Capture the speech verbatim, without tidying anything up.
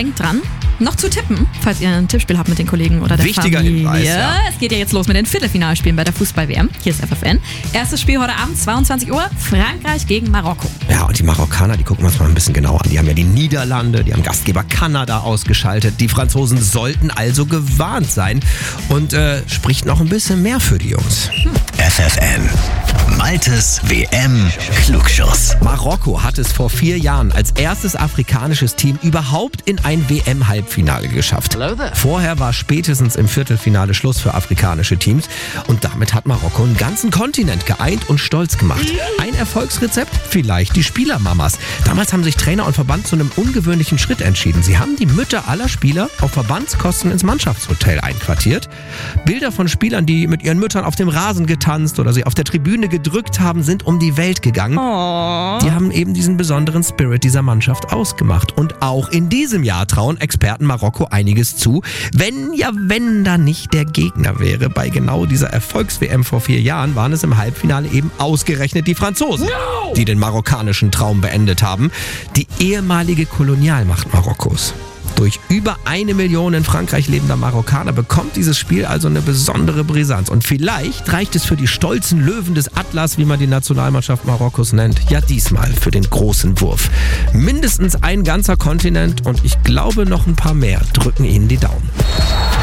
denkt dran, noch zu tippen, falls ihr ein Tippspiel habt mit den Kollegen oder der Wichtiger Familie. Hinweis, ja. Es geht ja jetzt los mit den Viertelfinalspielen bei der Fußball-W M. Hier ist F F N. Erstes Spiel heute Abend, zweiundzwanzig Uhr, Frankreich gegen Marokko. Ja, und die Marokkaner, die gucken wir uns mal ein bisschen genauer an. Die haben ja die Niederlande, die haben Gastgeber Kanada ausgeschaltet. Die Franzosen sollten also gewarnt sein. Und äh, spricht noch ein bisschen mehr für die Jungs. Hm. F F N. Maltes W M-Klugschuss. Marokko hat es vor vier Jahren als erstes afrikanisches Team überhaupt in ein W M-Halbfinale geschafft. Vorher war spätestens im Viertelfinale Schluss für afrikanische Teams. Und damit hat Marokko einen ganzen Kontinent geeint und stolz gemacht. Ein Erfolgsrezept? Vielleicht die Spielermamas. Damals haben sich Trainer und Verband zu einem ungewöhnlichen Schritt entschieden. Sie haben die Mütter aller Spieler auf Verbandskosten ins Mannschaftshotel einquartiert. Bilder von Spielern, die mit ihren Müttern auf dem Rasen getanzt oder sie auf der Tribüne gedrückt haben, sind um die Welt gegangen. Oh. Die haben eben diesen besonderen Spirit dieser Mannschaft ausgemacht. Und auch in diesem Jahr trauen Experten Marokko einiges zu. Wenn, ja wenn da nicht der Gegner wäre. Bei genau dieser Erfolgs-W M vor vier Jahren waren es im Halbfinale eben ausgerechnet die Franzosen, no! die den marokkanischen Traum beendet haben. Die ehemalige Kolonialmacht Marokkos. Durch über eine Million in Frankreich lebender Marokkaner bekommt dieses Spiel also eine besondere Brisanz. Und vielleicht reicht es für die stolzen Löwen des Atlas, wie man die Nationalmannschaft Marokkos nennt, ja diesmal für den großen Wurf. Mindestens ein ganzer Kontinent und ich glaube noch ein paar mehr drücken ihnen die Daumen.